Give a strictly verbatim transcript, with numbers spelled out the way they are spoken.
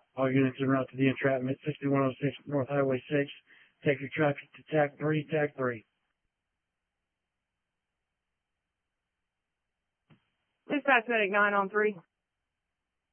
All units en route to the entrapment, sixty-one oh six North Highway six. Take your traffic to T A C three, T A C three. Dispatch medic nine on three.